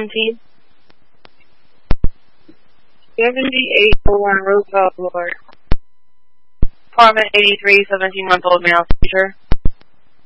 17? 7801 Roosevelt, Lord. Apartment 83, 17-month-old male seizure.